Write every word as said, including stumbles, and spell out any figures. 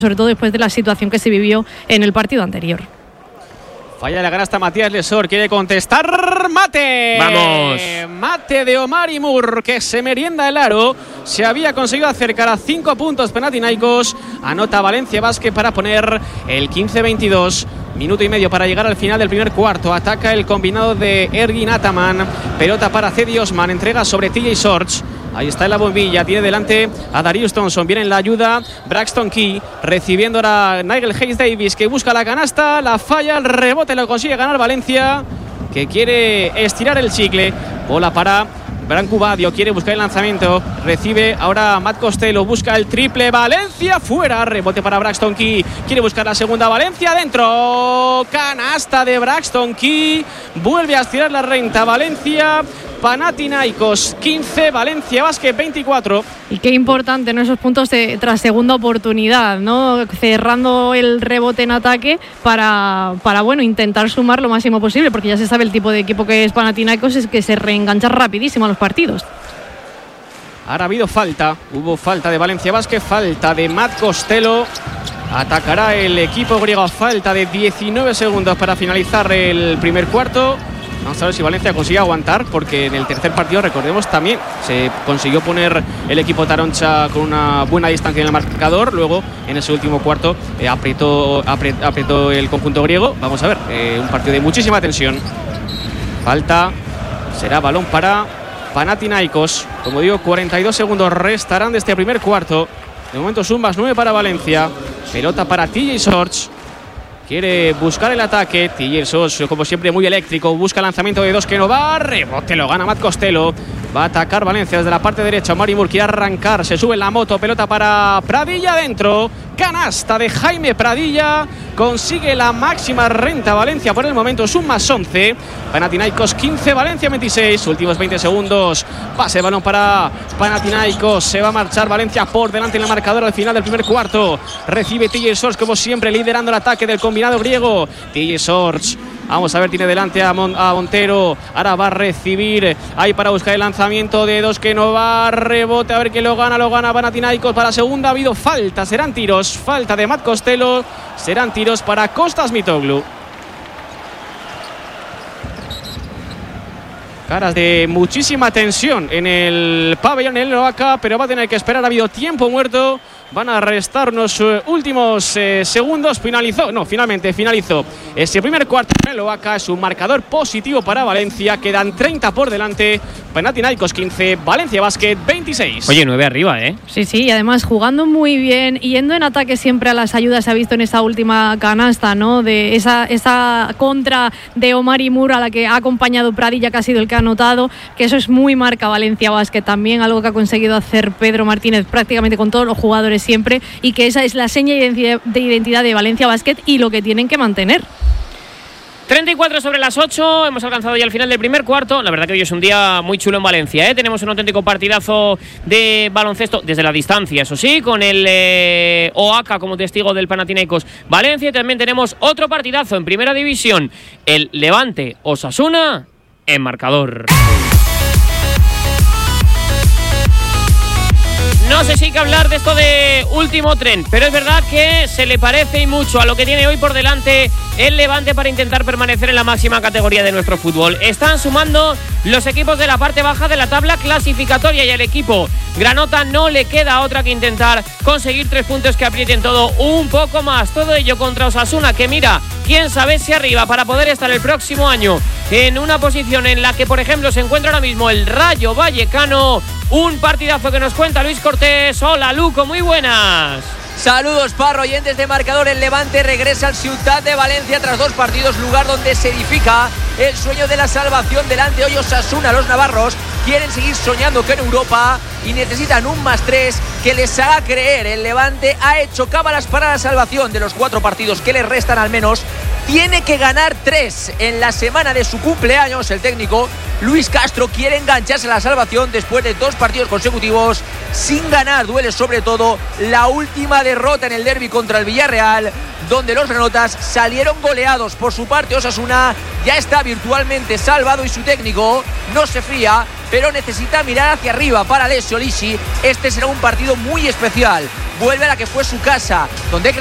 sobre todo después de la situación que se vivió en el partido anterior. Falla la canasta Matías Lesor, quiere contestar mate. ¡Vamos! Mate de Omari Moore, que se merienda el aro. Se había conseguido acercar a cinco puntos Panathinaikos. Anota Valencia Basket para poner el quince veintidós. Minuto y medio para llegar al final del primer cuarto. Ataca el combinado de Ergin Ataman. Pelota para Cedi Osman. Entrega sobre T J Sorge. Ahí está en la bombilla, tiene delante a Darius Thompson, viene en la ayuda Braxton Key, recibiendo ahora Nigel Hayes Davis, que busca la canasta, la falla, el rebote lo consigue ganar Valencia, que quiere estirar el chicle. Bola para Branco Badio, quiere buscar el lanzamiento, recibe ahora Matt Costello, busca el triple, Valencia fuera, rebote para Braxton Key, quiere buscar la segunda, Valencia dentro, canasta de Braxton Key, vuelve a estirar la renta Valencia. Panathinaikos quince, Valencia Basket veinticuatro. Y qué importante, ¿no?, esos puntos de, tras segunda oportunidad, ¿no?, cerrando el rebote en ataque para, para bueno, intentar sumar lo máximo posible, porque ya se sabe el tipo de equipo que es Panathinaikos, es que se reengancha rapidísimo a los partidos. Ahora ha habido falta, hubo falta de Valencia Basket, falta de Matt Costello. Atacará el equipo griego a falta de diecinueve segundos para finalizar el primer cuarto. Vamos a ver si Valencia consigue aguantar, porque en el tercer partido, recordemos, también se consiguió poner el equipo Taroncha con una buena distancia en el marcador. Luego, en ese último cuarto, eh, apretó, apretó, apretó el conjunto griego. Vamos a ver, eh, un partido de muchísima tensión. Falta, será balón para Panathinaikos. Como digo, cuarenta y dos segundos restarán de este primer cuarto. De momento, un más nueve para Valencia. Pelota para T J Sorge. Quiere buscar el ataque. T J Sorge, como siempre, muy eléctrico. Busca lanzamiento de dos que no va. Rebote lo gana Matt Costello. Va a atacar Valencia desde la parte derecha. Omari Moore quiere arrancar. Se sube en la moto. Pelota para Pradilla dentro. Canasta de Jaime Pradilla. Consigue la máxima renta Valencia por el momento. Es un más once. Panathinaikos quince, Valencia veintiséis. Últimos veinte segundos. Pase de balón para Panathinaikos. Se va a marchar Valencia por delante en el marcador al final del primer cuarto. Recibe T J Sorge, como siempre, liderando el ataque del combinado griego. T J Sorge. Vamos a ver, tiene delante a, Mon- a Montero. Ahora va a recibir ahí para buscar el lanzamiento de dos que no va. Rebote, a ver que lo gana, lo gana Panathinaikos. Para segunda ha habido falta, serán tiros. Falta de Matt Costello. Serán tiros para Kostas Mitoglu. Caras de muchísima tensión en el pabellón en el Oaca, pero va a tener que esperar. Ha habido tiempo muerto. Van a restar unos uh, últimos eh, segundos. Finalizó, no, finalmente finalizó ese primer cuarto en el Oaca. Es un marcador positivo para Valencia. Quedan treinta por delante. Panathinaikos quince, Valencia Basket veintiséis. Oye, nueve arriba, ¿eh? Sí, sí, y además jugando muy bien, yendo en ataque siempre a las ayudas. Se ha visto en esa última canasta, ¿no?, de esa, esa contra de Omari Moore, a la que ha acompañado Pradilla, que ha sido el que ha anotado, que eso es muy marca Valencia Basket también, algo que ha conseguido hacer Pedro Martínez prácticamente con todos los jugadores siempre, y que esa es la seña de identidad de Valencia Basket y lo que tienen que mantener. treinta y cuatro sobre las ocho, hemos alcanzado ya el final del primer cuarto. La verdad que hoy es un día muy chulo en Valencia, ¿eh? Tenemos un auténtico partidazo de baloncesto desde la distancia, eso sí, con el eh, Oaca como testigo del Panathinaikos Valencia. Y también tenemos otro partidazo en primera división, el Levante Osasuna en marcador. No sé si hay que hablar de esto de último tren, pero es verdad que se le parece y mucho a lo que tiene hoy por delante el Levante para intentar permanecer en la máxima categoría de nuestro fútbol. Están sumando los equipos de la parte baja de la tabla clasificatoria, y al equipo granota no le queda otra que intentar conseguir tres puntos que aprieten todo un poco más. Todo ello contra Osasuna, que mira, quién sabe si arriba, para poder estar el próximo año en una posición en la que, por ejemplo, se encuentra ahora mismo el Rayo Vallecano. Un partidazo que nos cuenta Luis Cortés. Hola, Luco, muy buenas. Saludos, Parro, oyentes de marcador. El Levante regresa al Ciutat de Valencia tras dos partidos, lugar donde se edifica el sueño de la salvación. Delante hoy Osasuna. Los navarros quieren seguir soñando que en Europa y necesitan un más tres que les haga creer. El Levante ha hecho cábalas para la salvación. De los cuatro partidos que les restan, al menos tiene que ganar tres en la semana de su cumpleaños. El técnico Luis Castro quiere engancharse a la salvación después de dos partidos consecutivos sin ganar. Duele sobre todo la última derrota en el derbi contra el Villarreal, donde los granotas salieron goleados. Por su parte, Osasuna ya está virtualmente salvado y su técnico no se fía, pero necesita mirar hacia arriba para Alessio Lisi. Este será un partido muy especial. Vuelve a la que fue su casa, donde